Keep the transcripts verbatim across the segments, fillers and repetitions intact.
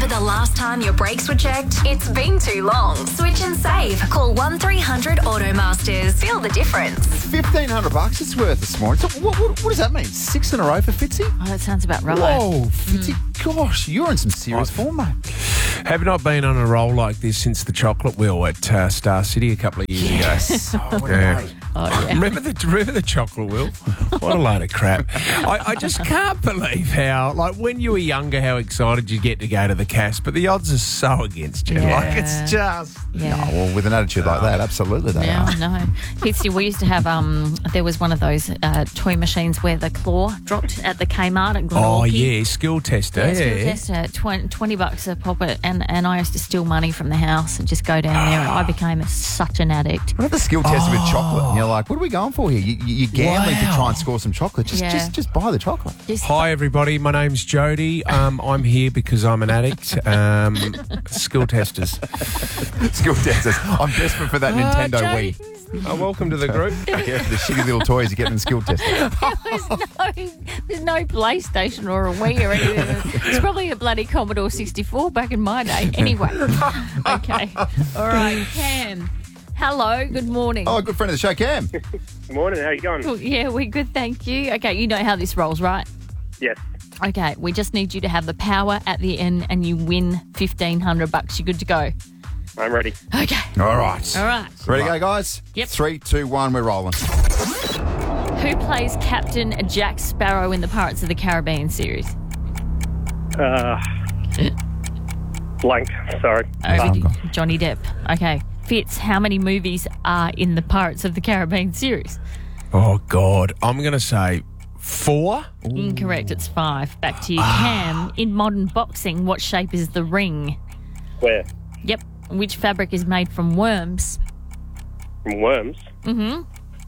remember the last time your brakes were checked? It's been too long. Switch and save. Call one three hundred Automasters. Feel the difference. fifteen hundred bucks it's worth this morning. So what, what, what does that mean? Six in a row for Fitzy? Oh, that sounds about right. Whoa, Fitzy, gosh, you're in some serious form, mate. Have not been on a roll like this since the chocolate wheel at uh, Star City a couple of years Yes. ago. Oh, what a Yeah. night. Oh, yeah. Remember the remember the chocolate wheel? What a load of crap! I, I just can't believe how, like, when you were younger, how excited you get to go to the cast, but the odds are so against you. Yeah. Like, it's just Yeah. Oh, well, with an attitude like that, absolutely they Yeah, are. I know. Fitzy, we used to have, um, there was one of those uh, toy machines where the claw dropped at the Kmart at oh Glenorchy. yeah, skill tester. Yeah, Yeah, school tester, twenty, twenty bucks a pop it, and, and I used to steal money from the house and just go down there, and I became a, such an addict. What about the skill test with chocolate? And you're like, what are we going for here? You, you- you're gambling to Wow. try and score some chocolate. Just, Yeah. just, just buy the chocolate. Just, Hi everybody, my name's Jody. Um, I'm here because I'm an addict. Um, skill testers. Skill testers. I'm desperate for that Nintendo Jody. Wii. Oh, welcome to the group. Yeah, the shitty little toys you get in the skill tester. there's, no, there's no PlayStation or a Wii or anything. It's probably a bloody Commodore sixty-four back in my day. Anyway, okay. All right, Cam. Hello, good morning. Oh, good friend of the show, Cam. Good morning, how you going? Well, yeah, we're good, thank you. Okay, you know how this rolls, right? Yes. Okay, we just need you to have the power at the end and you win fifteen hundred bucks. You're good to go. I'm ready. Okay. All right. All right. Ready to go, guys? Yep. Three, two, one, we're rolling. Who plays Captain Jack Sparrow in the Pirates of the Caribbean series? Uh, blank, sorry. Over Bungle. to Johnny Depp. Okay. Fitz, how many movies are in the Pirates of the Caribbean series? Oh God, I'm going to say four. Incorrect, it's five. Back to you, Cam. In modern boxing, what shape is the ring? Where? Yep. Which fabric is made from worms? From worms. Mm-hmm.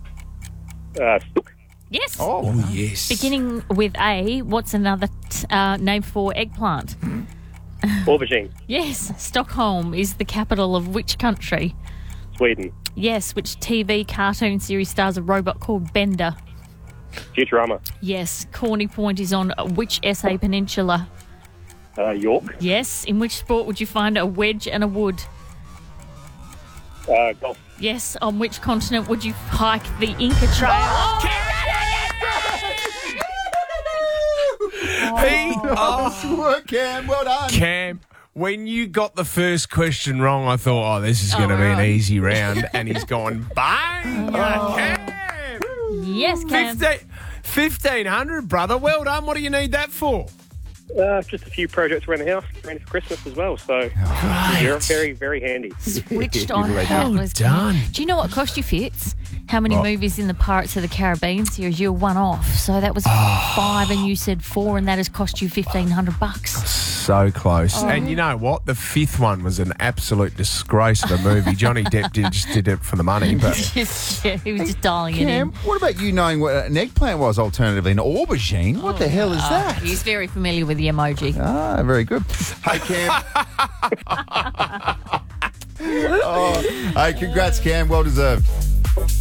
Uh, Sook. Yes. Oh, Yes. Beginning with A, what's another t- uh, name for eggplant? Aubergine. Yes. Stockholm is the capital of which country? Sweden. Yes. Which T V cartoon series stars a robot called Bender? Futurama. Yes. Corny Point is on which S A peninsula? Uh, York. Yes. In which sport would you find a wedge and a wood? Uh, golf. Yes. On which continent would you hike the Inca Trail? Oh, He, oh, Good work, Cam. Well done. Cam, when you got the first question wrong, I thought, oh, this is going to Oh, be an right. easy round. And he's gone, bang! Cam! yes, Cam. fifteen fifteen hundred, brother. Well done. What do you need that for? Uh, just a few projects around the house, ready for Christmas as well, so you're very, very handy. Switched You on. really That Well was done. good. Do you know what cost you, Fitz? How many What? movies in the Pirates of the Caribbean series? You're one off. So that was five and you said four, and that has cost you fifteen hundred bucks. So close. And you know what? The fifth one was an absolute disgrace of a movie. Johnny Depp did, just did it for the money. But yeah, he was just dialing it Cam, in. what about you knowing what an eggplant was alternatively? An aubergine? What the hell is that? He's very familiar with the emoji. Ah, very good. Hey, Cam. oh, hey, congrats, Cam. Well deserved.